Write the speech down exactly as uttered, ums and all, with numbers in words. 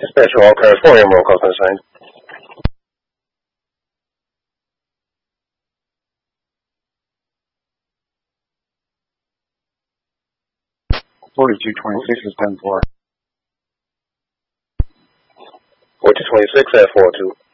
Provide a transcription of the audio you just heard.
Dispatcher, all cars, four A M roll call sign. Forty-two twenty-six is ten four. Forty-two twenty-six at four two.